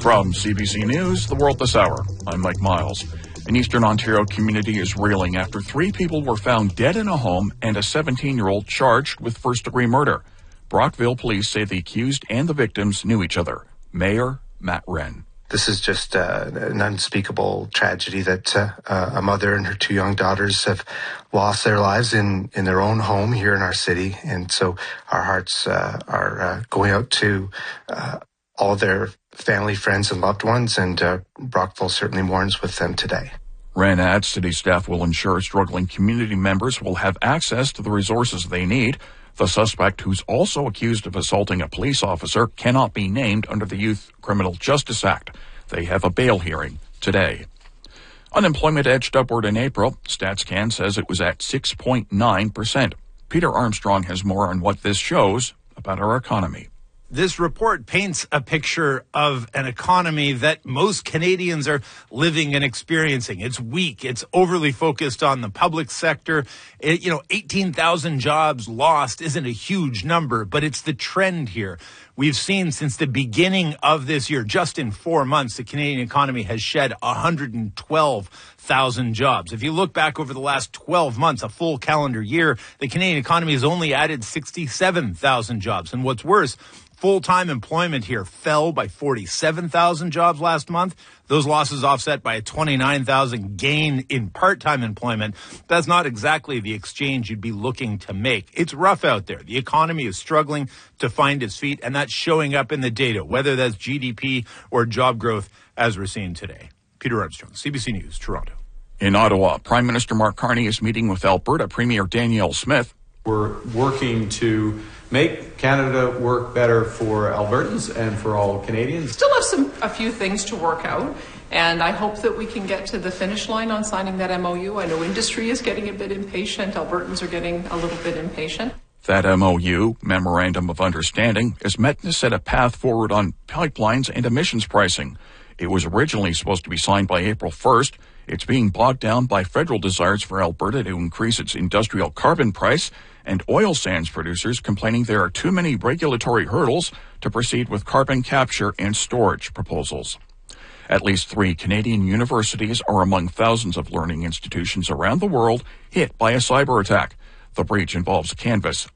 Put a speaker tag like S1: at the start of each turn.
S1: From CBC News, The World This Hour, I'm Mike Miles. An Eastern Ontario community is reeling after 3 people were found dead in a home and a 17-year-old charged with first-degree murder. Brockville police say the accused and the victims knew each other. Mayor Matt Wren.
S2: This is just an unspeakable tragedy that a mother and her 2 young daughters have lost their lives in their own home here in our city. And so our hearts are going out to all their family, friends, and loved ones, and Brockville certainly mourns with them today.
S1: Wren adds city staff will ensure struggling community members will have access to the resources they need. The suspect, who's also accused of assaulting a police officer, cannot be named under the Youth Criminal Justice Act. They have a bail hearing today. Unemployment edged upward in April. StatsCan says it was at 6.9%. Peter Armstrong has more on what this shows about our economy.
S3: This report paints a picture of an economy that most Canadians are living and experiencing. It's weak. It's overly focused on the public sector. 18,000 jobs lost isn't a huge number, but it's the trend here. We've seen since the beginning of this year, just in 4 months, the Canadian economy has shed 112,000 jobs. If you look back over the last 12 months, a full calendar year, the Canadian economy has only added 67,000 jobs. And what's worse, full-time employment here fell by 47,000 jobs last month. Those losses offset by a 29,000 gain in part-time employment. That's not exactly the exchange you'd be looking to make. It's rough out there. The economy is struggling to find its feet, and that's showing up in the data, whether that's GDP or job growth, as we're seeing today. Peter Armstrong, CBC News, Toronto.
S1: In Ottawa, Prime Minister Mark Carney is meeting with Alberta Premier Danielle Smith.
S4: We're working to make Canada work better for Albertans and for all Canadians.
S5: Still have a few things to work out, and I hope that we can get to the finish line on signing that MOU. I know industry is getting a bit impatient. Albertans are getting a little bit impatient.
S1: That MOU, Memorandum of Understanding, is meant to set a path forward on pipelines and emissions pricing. It was originally supposed to be signed by April 1st. It's being bogged down by federal desires for Alberta to increase its industrial carbon price and oil sands producers complaining there are too many regulatory hurdles to proceed with carbon capture and storage proposals. At least 3 Canadian universities are among thousands of learning institutions around the world hit by a cyber attack. The breach involves Canvas,